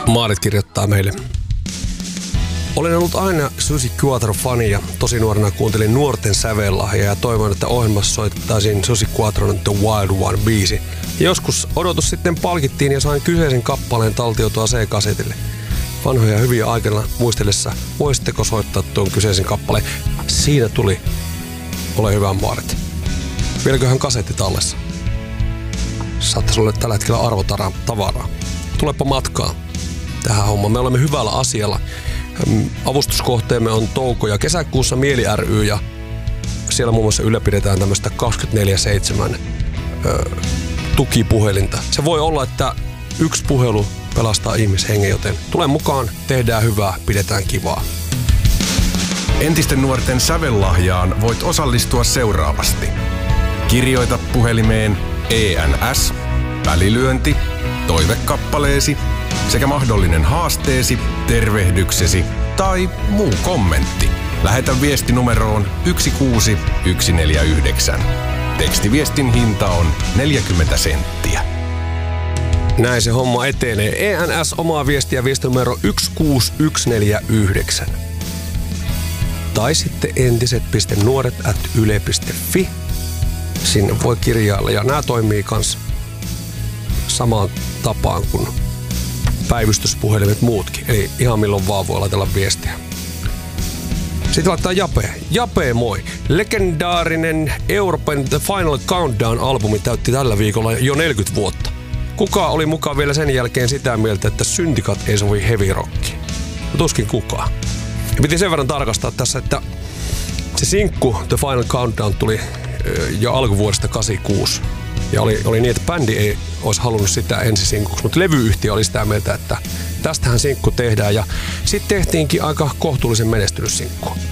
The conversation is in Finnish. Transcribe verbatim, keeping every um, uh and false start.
Maarit kirjoittaa meille. Olen ollut aina Susi Quattro-fani ja tosi nuorena kuuntelin Nuorten sävellahjaa ja toivon, että ohjelmassa soitettaisiin Susi Quattron The Wild One-biisi. Ja joskus odotus sitten palkittiin ja sain kyseisen kappaleen taltiotua C-kasetille. Vanhoja hyviä aikana muistellessa, voisitteko soittaa tuon kyseisen kappaleen? Siinä tuli. Ole hyvä, Maarit. Vieläköhän kasetti tallessa? Saatte sulle tällä hetkellä arvotavaraa. Tulepa matkaan tähän hommaan. Me olemme hyvällä asialla. Avustuskohteemme on touko- ja kesäkuussa Mieli ry ja siellä muun muassa ylläpidetään tämmöistä kaksikymmentäneljä seitsemän ö, tukipuhelinta. Se voi olla, että yksi puhelu pelastaa ihmishengen, joten tule mukaan, tehdään hyvää, pidetään kivaa. Entisten nuorten sävellahjaan voit osallistua seuraavasti. Kirjoita puhelimeen E N S, välilyönti, toivekappaleesi sekä mahdollinen haasteesi, tervehdyksesi tai muu kommentti. Lähetä viesti numeroon yksi kuusi yksi neljä yhdeksän. Tekstiviestin hinta on neljäkymmentä senttiä. Näin se homma etenee. E N S omaa viestiä viestinumero yksi kuusi yksi neljä yhdeksän. Tai sitten entiset piste nuoret ät yle piste fi. Sinne voi kirjailla ja nämä toimii kans samaan tapaan kuin päivystyspuhelimet muutkin. Eli ihan milloin vaan voi laitella viestiä. Sitten laittaa Jape. Jape, moi. Legendaarinen Euroopan The Final Countdown-albumi täytti tällä viikolla jo neljäkymmentä vuotta. Kuka oli mukaan vielä sen jälkeen sitä mieltä, että syntikat ei sovi heavy rockiin? Tuskin kukaan. Ja piti sen verran tarkastaa tässä, että se sinkku The Final Countdown tuli jo alkuvuodesta kahdeksankymmentäkuusi. Ja oli, oli niin, että bändi ei olisi halunnut sitä ensisinkuksi, mutta levyyhtiö oli sitä mieltä, että tästähän sinkku tehdään. Ja sitten tehtiinkin aika kohtuullisen menestynyt sinkku.